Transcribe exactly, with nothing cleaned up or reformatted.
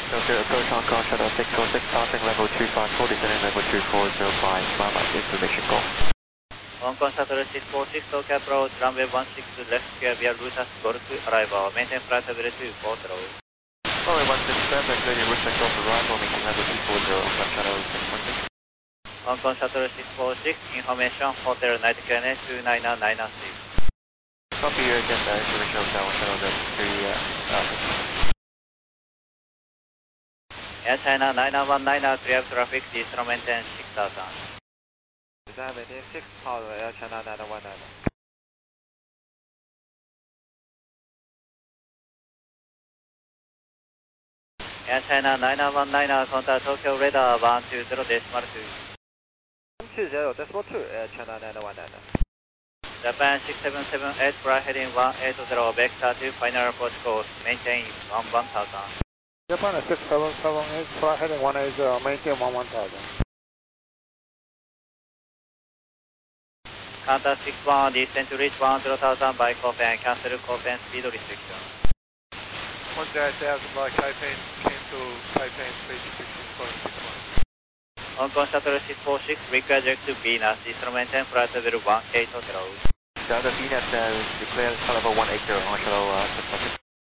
Okay, approach Hong Kong Shuttle six four six, passing level two five four, descending level two four zero five, smart light information call. Hong Kong Shuttle six four six, Tokyo approach, runway one six left square via Lutas Golf arrival, maintain flight level two four zero. Runway one six left, including Lutas Golf arrival, maintain level two four zero, Hong Kong Shuttle six four six. Hong Kong Shuttle six four six, information, Hotel Night Canyon two nine nine nine six. Copy your agenda, information hotel, Shuttle three, uh, uh, Air China nine nine one nine, clear traffic, descent maintain six thousand. Descent maintain six thousand, Air China nine nine one nine. Air China nine nine one nine, contact Tokyo radar one two zero decimal two. one two zero decimal two, Air China nine nine one nine. Japan six seven seven eight, flight heading one eight zero, vector two, final approach course, maintain one one thousand. Japan six seven seven eight, flight heading one eight zero, maintain one one thousand. Contact six one, descent to reach one zero thousand by Copen, cancel Copen speed restriction. one dash thousand by Taipei, cancel Taipei speed restriction point six one. Hong Kong Shuttle six four six, require direct to Venus, descent maintain flight level one eight zero. Delta Venus, uh, declare level one eight zero, Hong Shuttle uh, six four six.